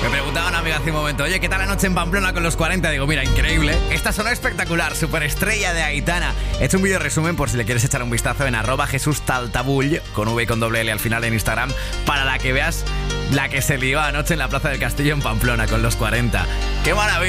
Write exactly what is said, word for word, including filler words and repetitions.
Me preguntaba una amiga hace un momento, oye, ¿qué tal la noche en Pamplona con los cuarenta? Digo, mira, increíble. Esta sonó espectacular, superestrella de Aitana. He hecho un vídeo resumen por si le quieres echar un vistazo en arroba Jesús Taltabull, con V y con doble L al final en Instagram, para la que veas la que se lió anoche en la Plaza del Castillo en Pamplona con los cuarenta. ¡Qué maravilla!